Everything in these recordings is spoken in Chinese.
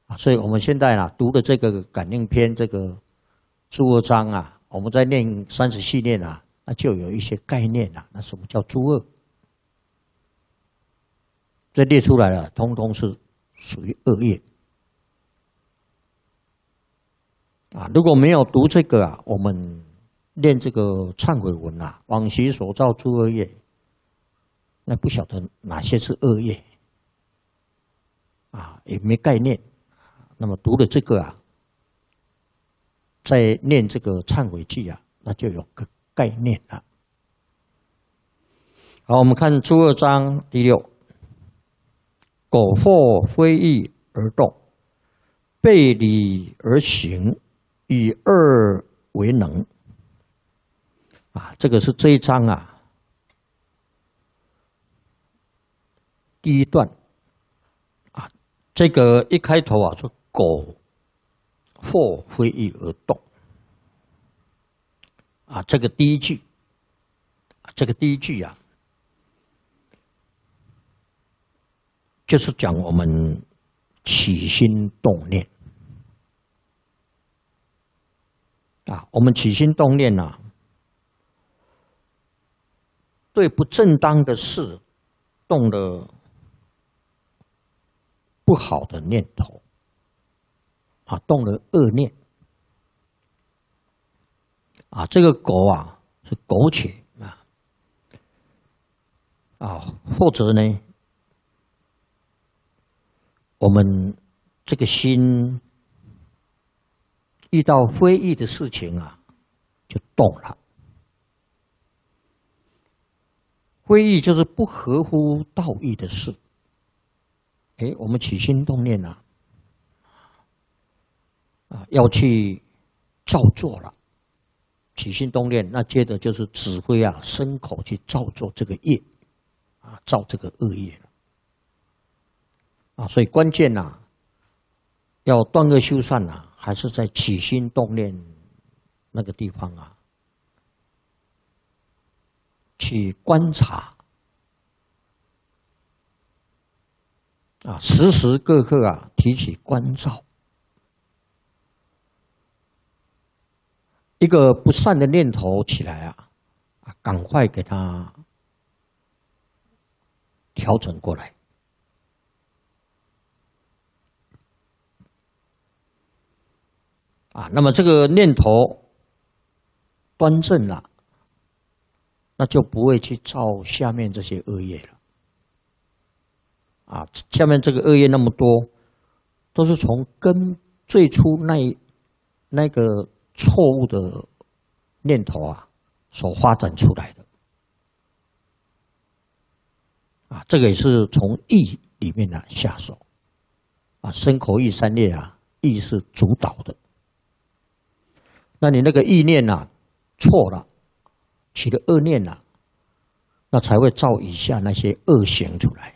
所以我们现在呢读的这个感应篇这个诸恶章啊，我们在念30系列啊，那就有一些概念啊。那什么叫诸恶？这列出来了，通通是属于恶业啊。如果没有读这个啊，我们念这个忏悔文啊，往昔所造诸恶业，那不晓得哪些是恶业啊，也没概念。那么读了这个啊，再念这个忏悔记啊，那就有个概念了。好，我们看诸恶章第6，苟或非义而动，背礼而行，以恶为能。啊，这个是这一章啊第一段啊，这个一开头啊说苟或非义而动啊，这个第一句，啊，就是讲我们起心动念啊，我们起心动念啊，对不正当的事动了不好的念头啊，动了恶念啊，这个苟啊是苟且啊，或者呢，我们这个心遇到非义的事情啊，就动了。非义就是不合乎道义的事。我们起心动念啊，要去造作了。起心动念，那接着就是指挥啊，身口去造作这个业啊，造这个恶业啊。所以关键啊，要断恶修善啊，还是在起心动念那个地方啊，去观察啊，时时刻刻啊，提起关照。一个不善的念头起来啊，赶快给它调整过来。那么这个念头端正了，那就不会去造下面这些恶业了。下面这个恶业那么多，都是从最初那个错误的念头啊所发展出来的。这个也是从意里面下手。身口意三业啊，意是主导的。那你那个意念错了，起了恶念那才会造以下那些恶行出来。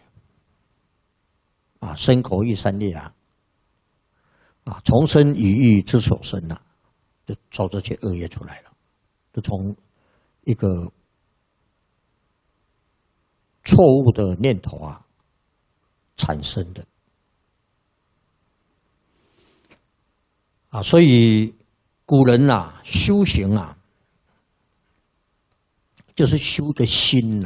身口意三业从身语意之所生就造这些恶业出来了，就从一个错误的念头产生的。所以古人修行就是修个心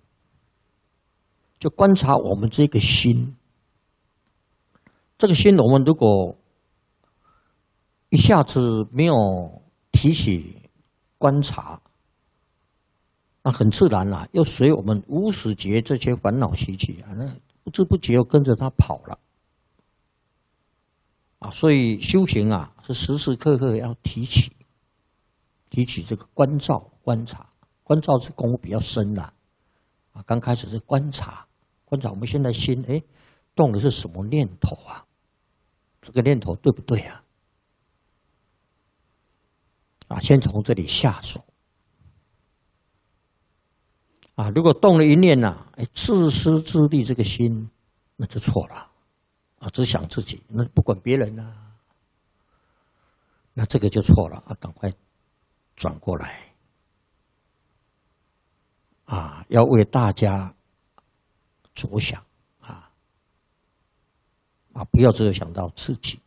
就观察我们这个心。这个心，我们如果一下子没有提起观察，那很自然又随我们无始劫这些烦恼习气那不知不觉又跟着它跑了。所以修行是时时刻刻要提起这个关照、观察。观照是功夫比较深刚开始是观察我们现在心动的是什么念头这个念头对不对先从这里下手如果动了一念自私自利这个心，那就错了只想自己，那不管别人那这个就错了赶快转过来要为大家着想不要只有想到自己。